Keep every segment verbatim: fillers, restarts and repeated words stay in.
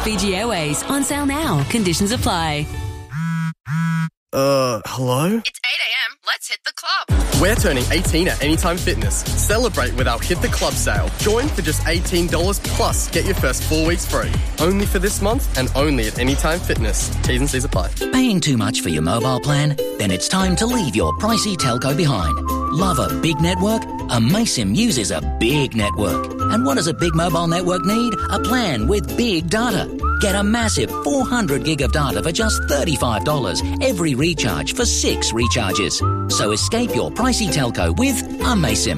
Fiji Airways, on sale now. Conditions apply. Uh, hello? It's eight a.m. Let's hit the club. We're turning eighteen at Anytime Fitness. Celebrate with our Hit the Club sale. Join for just eighteen dollars plus get your first four weeks free. Only for this month and only at Anytime Fitness. T's and C's apply. Paying too much for your mobile plan? Then it's time to leave your pricey telco behind. Love a big network? Amaysim uses a big network. And what does a big mobile network need? A plan with big data. Get a massive four hundred gig of data for just thirty-five dollars every recharge for six recharges. So escape your pricey telco with Amaysim.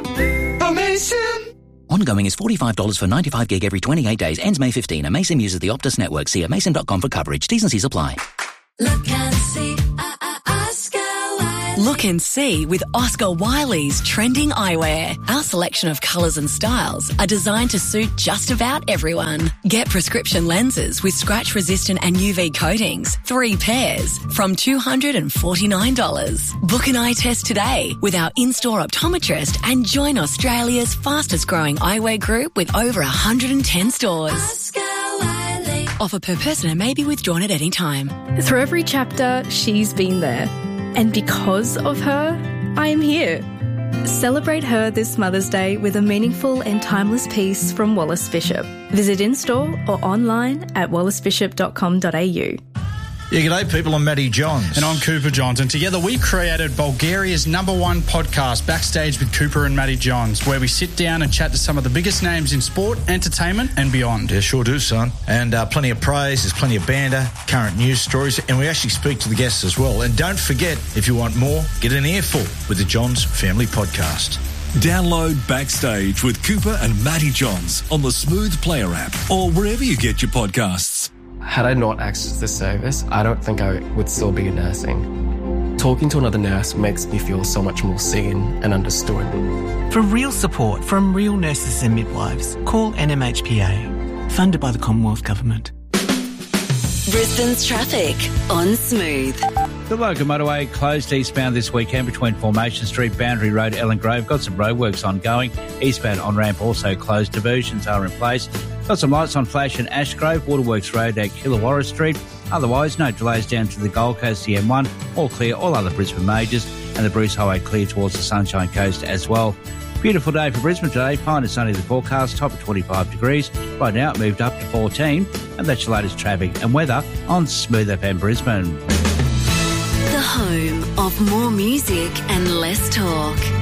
Amaysim! Ongoing is forty-five dollars for ninety-five gig every twenty-eight days. Ends May fifteenth. Amaysim uses the Optus network. See amaysim dot com for coverage. T's and C's apply. Look and see, uh, uh, Oscar Wiley. Look and see with Oscar Wiley's trending eyewear. Our selection of colours and styles are designed to suit just about everyone. Get prescription lenses with scratch-resistant and U V coatings, three pairs, from two hundred forty-nine dollars. Book an eye test today with our in-store optometrist and join Australia's fastest-growing eyewear group with over one hundred ten stores. Oscar Wiley. Offer per person and may be withdrawn at any time. Through every chapter, she's been there. And because of her, I am here. Celebrate her this Mother's Day with a meaningful and timeless piece from Wallace Bishop. Visit in-store or online at wallace bishop dot com dot a u. Yeah, g'day people, I'm Matty Johns. And I'm Cooper Johns, and together we created Bulgaria's number one podcast, Backstage with Cooper and Matty Johns, where we sit down and chat to some of the biggest names in sport, entertainment and beyond. Yeah, sure do, son. And uh, plenty of praise, there's plenty of banter, current news stories, and we actually speak to the guests as well. And don't forget, if you want more, get an earful with the Johns Family Podcast. Download Backstage with Cooper and Matty Johns on the Smooth Player app or wherever you get your podcasts. Had I not accessed this service, I don't think I would still be nursing. Talking to another nurse makes me feel so much more seen and understood. For real support from real nurses and midwives, call N M H P A, funded by the Commonwealth Government. Brisbane's traffic on Smooth. The local motorway closed eastbound this weekend between Formation Street, Boundary Road, Ellen Grove. Got some roadworks ongoing. Eastbound on-ramp also closed. Diversions are in place. Got some lights on flash in Ashgrove, Waterworks Road at Killawarra Street. Otherwise, no delays down to the Gold Coast, the M one. All clear, all other Brisbane majors. And the Bruce Highway clear towards the Sunshine Coast as well. Beautiful day for Brisbane today. Fine and sunny the forecast, top of twenty-five degrees. Right now it moved up to fourteen. And that's your latest traffic and weather on Smooth F M Brisbane. The home of more music and less talk.